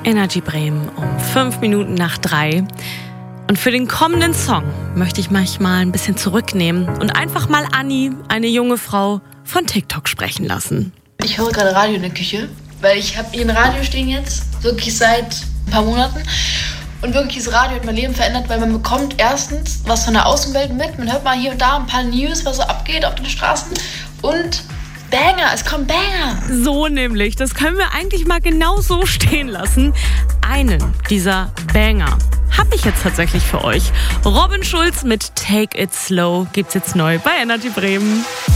Energy Bremen um 5 Minuten nach 3. Und für den kommenden Song möchte ich mich mal ein bisschen zurücknehmen und einfach mal Anni, eine junge Frau, von TikTok sprechen lassen. Ich höre gerade Radio in der Küche, weil ich habe hier ein Radio stehen jetzt, wirklich seit ein paar Monaten. Und wirklich, das Radio hat mein Leben verändert, weil man bekommt erstens was von der Außenwelt mit. Man hört mal hier und da ein paar News, was so abgeht auf den Straßen. Und Banger, es kommen Banger. So nämlich, das können wir eigentlich mal genau so stehen lassen. Einen dieser Banger habe ich jetzt tatsächlich für euch. Robin Schulz mit Take It Slow gibt's jetzt neu bei Energy Bremen.